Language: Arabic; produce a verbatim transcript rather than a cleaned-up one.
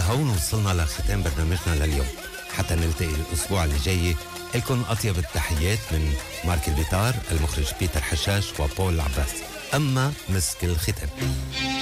وهون وصلنا لختام برنامجنا لليوم. حتى نلتقي الأسبوع اللي جاي، لكم أطيب التحيات من مارك البيتار، المخرج بيتر حشاش وبول عباس. أما مسك الختام.